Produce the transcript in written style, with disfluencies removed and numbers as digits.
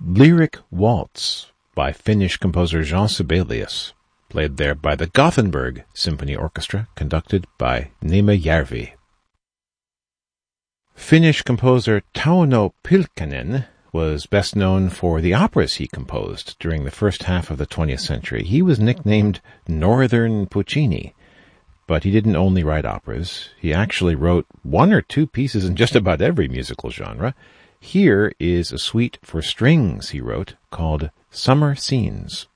Lyric Waltz by Finnish composer Jean Sibelius, played there by the Gothenburg Symphony Orchestra, conducted by Neeme Järvi. Finnish composer Tauno Pylkkänen was best known for the operas he composed during the first half of the 20th century. He was nicknamed Northern Puccini, but he didn't only write operas. He actually wrote one or two pieces in just about every musical genre. Here is a suite for strings he wrote called Summer Scenes.